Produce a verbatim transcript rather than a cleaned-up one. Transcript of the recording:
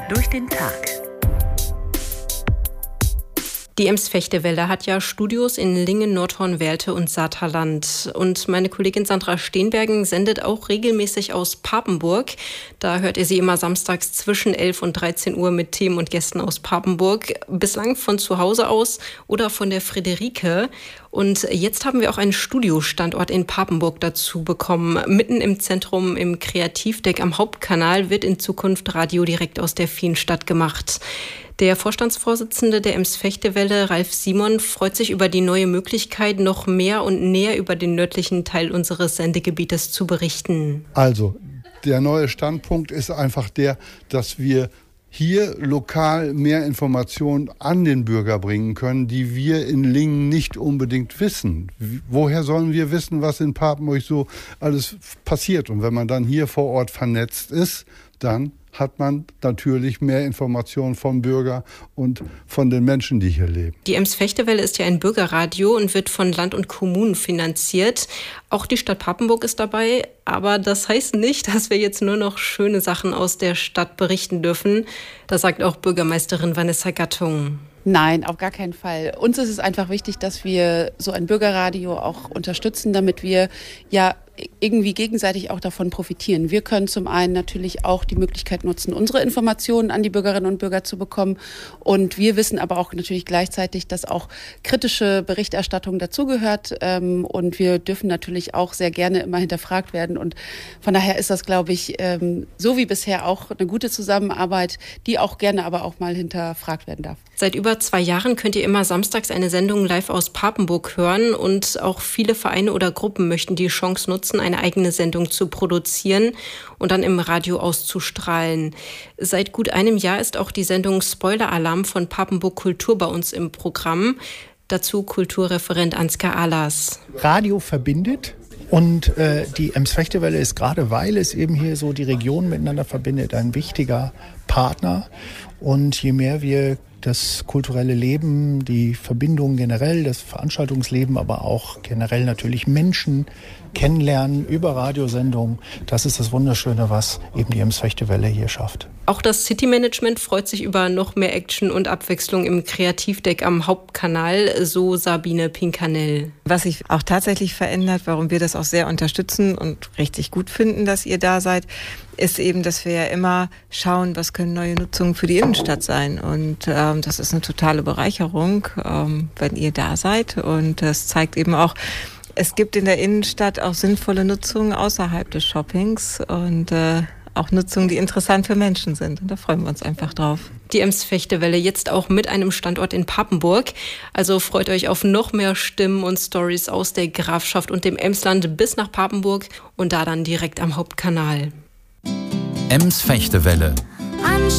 durch den Tag. Die Ems-Fechtewelle hat ja Studios in Lingen, Nordhorn-Werlte und Saterland. Und meine Kollegin Sandra Steenbergen sendet auch regelmäßig aus Papenburg. Da hört ihr sie immer samstags zwischen elf und dreizehn Uhr mit Themen und Gästen aus Papenburg. Bislang von zu Hause aus oder von der Friederike. Und jetzt haben wir auch einen Studiostandort in Papenburg dazu bekommen. Mitten im Zentrum im Kreativdeck am Hauptkanal wird in Zukunft Radio direkt aus der Feenstadt gemacht. Der Vorstandsvorsitzende der Ems-Fechtewelle, Ralf Simon, freut sich über die neue Möglichkeit, noch mehr und näher über den nördlichen Teil unseres Sendegebietes zu berichten. Also, der neue Standpunkt ist einfach der, dass wir hier lokal mehr Informationen an den Bürger bringen können, die wir in Lingen nicht unbedingt wissen. Woher sollen wir wissen, was in Papenburg so alles passiert? Und wenn man dann hier vor Ort vernetzt ist, dann hat man natürlich mehr Informationen vom Bürger und von den Menschen, die hier leben. Die Ems-Fechtewelle ist ja ein Bürgerradio und wird von Land und Kommunen finanziert. Auch die Stadt Papenburg ist dabei, aber das heißt nicht, dass wir jetzt nur noch schöne Sachen aus der Stadt berichten dürfen. Das sagt auch Bürgermeisterin Vanessa Gattung. Nein, auf gar keinen Fall. Uns ist es einfach wichtig, dass wir so ein Bürgerradio auch unterstützen, damit wir ja irgendwie gegenseitig auch davon profitieren. Wir können zum einen natürlich auch die Möglichkeit nutzen, unsere Informationen an die Bürgerinnen und Bürger zu bekommen. Und wir wissen aber auch natürlich gleichzeitig, dass auch kritische Berichterstattung dazugehört. Und wir dürfen natürlich auch sehr gerne immer hinterfragt werden. Und von daher ist das, glaube ich, so wie bisher auch eine gute Zusammenarbeit, die auch gerne aber auch mal hinterfragt werden darf. Seit über zwei Jahren könnt ihr immer samstags eine Sendung live aus Papenburg hören. Und auch viele Vereine oder Gruppen möchten die Chance nutzen, eine eigene Sendung zu produzieren und dann im Radio auszustrahlen. Seit gut einem Jahr ist auch die Sendung Spoiler-Alarm von Papenburg Kultur bei uns im Programm. Dazu Kulturreferent Ansgar Ahlers. Radio verbindet. Und äh, die Ems-Fechtewelle ist gerade, weil es eben hier so die Region miteinander verbindet, ein wichtiger Partner. Und je mehr wir das kulturelle Leben, die Verbindung generell, das Veranstaltungsleben, aber auch generell natürlich Menschen kennenlernen über Radiosendungen. Das ist das Wunderschöne, was eben die Ems-Fechtewelle hier schafft. Auch das City-Management freut sich über noch mehr Action und Abwechslung im Kreativdeck am Hauptkanal, so Sabine Pinkanell. Was sich auch tatsächlich verändert, warum wir das auch sehr unterstützen und richtig gut finden, dass ihr da seid, ist eben, dass wir ja immer schauen, was können neue Nutzungen für die Innenstadt sein. Und ähm, das ist eine totale Bereicherung, ähm, wenn ihr da seid. Und das zeigt eben auch, es gibt in der Innenstadt auch sinnvolle Nutzungen außerhalb des Shoppings und äh, auch Nutzungen, die interessant für Menschen sind. Und da freuen wir uns einfach drauf. Die Ems-Fechtewelle jetzt auch mit einem Standort in Papenburg. Also freut euch auf noch mehr Stimmen und Stories aus der Grafschaft und dem Emsland bis nach Papenburg und da dann direkt am Hauptkanal. Ems-Fechtewelle.